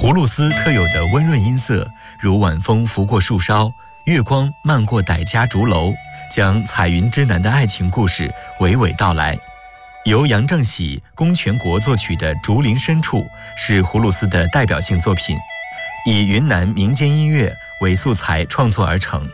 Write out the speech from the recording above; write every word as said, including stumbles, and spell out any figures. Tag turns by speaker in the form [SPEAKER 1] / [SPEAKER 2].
[SPEAKER 1] 葫芦丝特有的温润音色，如晚风拂过树梢，月光漫过傣家竹楼，将彩云之南的爱情故事娓娓道来。由杨正喜、龚全国作曲的《竹林深处》是葫芦丝的代表性作品，以云南民间音乐为素材创作而成。